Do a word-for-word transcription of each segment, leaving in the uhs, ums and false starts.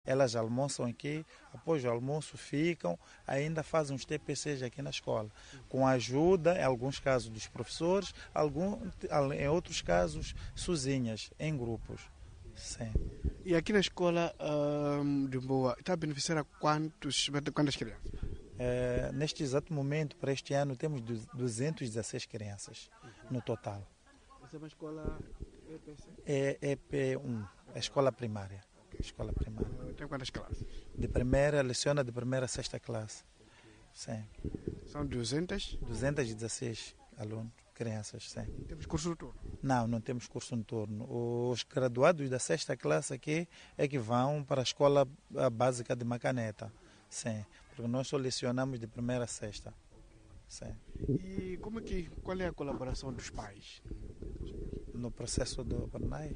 Elas almoçam aqui, após o almoço ficam, ainda fazem os T P Cs aqui na escola, com a ajuda, em alguns casos, dos professores, algum, em outros casos, sozinhas, em grupos. Sim. E aqui na escola um, de Boa, está a beneficiar a quantos, quantas crianças? É, neste exato momento, para este ano, temos duzentas e dezesseis crianças no total. Essa é uma escola E P C? É E P um, a escola primária. Escola primária. Tem quantas classes? De primeira, leciona de primeira a sexta classe. Sim. São duzentas? duzentas e dezesseis alunos, crianças, sim. Temos curso noturno? Não, não temos curso noturno. Os graduados da sexta classe aqui é que vão para a escola básica de Macaneta. Sim, porque nós só lecionamos de primeira a sexta. Sim. E como é que, qual é a colaboração dos pais? No processo do Parnai?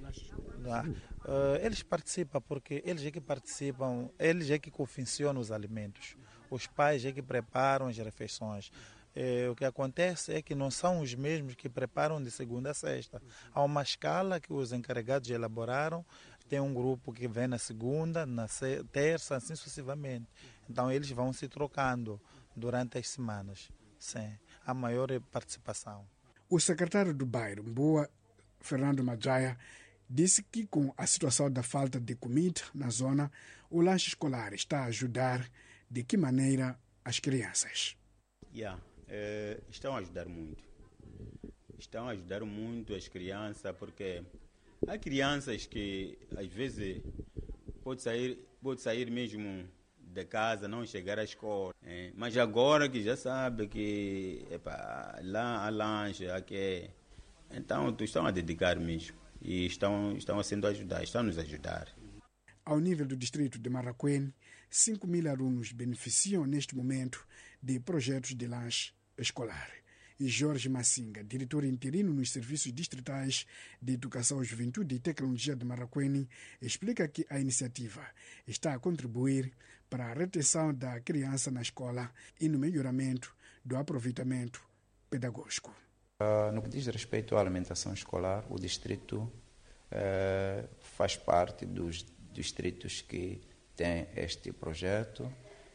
Uh, eles participam porque eles é que participam, eles é que confeccionam os alimentos. Os pais é que preparam as refeições. Eh, o que acontece é que não são os mesmos que preparam de segunda a sexta. Há uma escala que os encarregados elaboraram, tem um grupo que vem na segunda, na terça, assim sucessivamente. Então eles vão se trocando durante as semanas. Sim, há maior participação. O secretário do bairro, Boa, Fernando Madjaya, disse que com a situação da falta de comida na zona, o lanche escolar está a ajudar de que maneira as crianças. Yeah, é, estão a ajudar muito. Estão a ajudar muito as crianças, porque há crianças que às vezes pode sair, pode sair mesmo de casa, não chegar à escola. É, mas agora que já sabe que epa, lá há lanche, aqui, então estão a dedicar mesmo e estão, estão a sendo ajudar, estão a nos ajudar. Ao nível do distrito de Marraquém, cinco mil alunos beneficiam neste momento de projetos de lanche escolar. E Jorge Massinga, diretor interino nos Serviços Distritais de Educação, Juventude e Tecnologia de Marraquém, explica que a iniciativa está a contribuir para a retenção da criança na escola e no melhoramento do aproveitamento pedagógico. Uh, no que diz respeito à alimentação escolar, o distrito uh, faz parte dos distritos que têm este projeto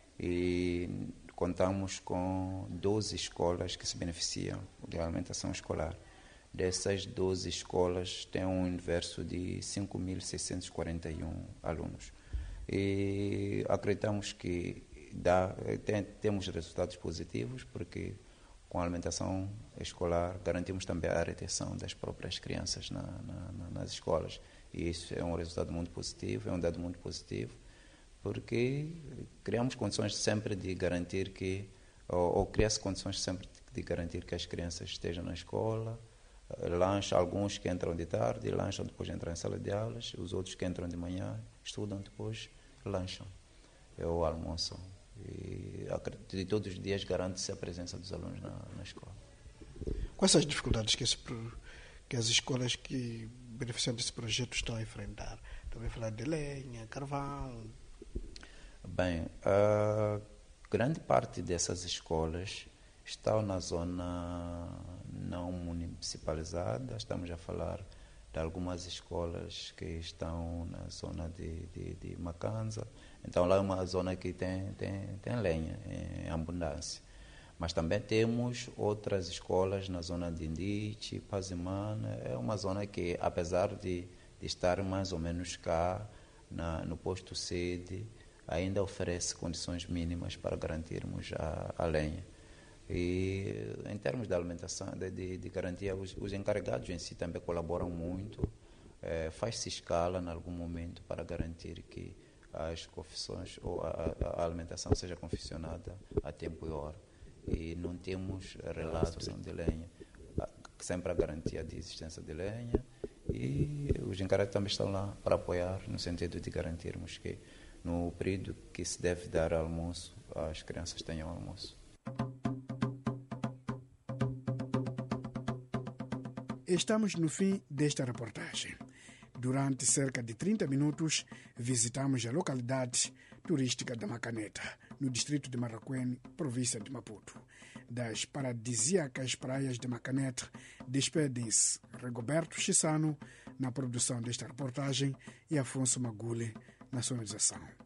e contamos com doze escolas que se beneficiam da alimentação escolar. Dessas doze escolas tem um universo de cinco mil seiscentos e quarenta e um alunos. E acreditamos que dá, tem, temos resultados positivos, porque com a alimentação escolar garantimos também a retenção das próprias crianças na, na, nas escolas. E isso é um resultado muito positivo, é um dado muito positivo, porque criamos condições sempre de garantir que, ou, ou cria-se condições sempre de garantir que as crianças estejam na escola, lancham, alguns que entram de tarde, lancham depois entram em sala de aulas, os outros que entram de manhã, estudam depois, lancham ou almoçam. E de todos os dias garante-se a presença dos alunos na, na escola. Quais são as dificuldades que, esse, que as escolas que beneficiam desse projeto estão a enfrentar? Também falar de lenha, carvão. Bem, a grande parte dessas escolas estão na zona não municipalizada. Estamos a falar de algumas escolas que estão na zona de, de, de Macanza. Então lá é uma zona que tem, tem, tem lenha em abundância. Mas também temos outras escolas na zona de Indite, Pazimana. É uma zona que, apesar de, de estar mais ou menos cá na, no posto sede, ainda oferece condições mínimas para garantirmos a, a lenha. E em termos de alimentação, de, de, de garantia, os, os encarregados em si também colaboram muito. É, faz-se escala em algum momento para garantir que as confecções ou a, a alimentação seja confeccionada a tempo e hora. E não temos relatos de lenha, sempre a garantia de existência de lenha. E os encarregados também estão lá para apoiar, no sentido de garantirmos que no período que se deve dar almoço, as crianças tenham almoço. Estamos no fim desta reportagem. Durante cerca de trinta minutos, visitamos a localidade turística da Macaneta, no distrito de Marraquém, província de Maputo. Das paradisíacas praias de Macaneta, despedem-se Rigoberto Chissano na produção desta reportagem e Afonso Magule na sonorização.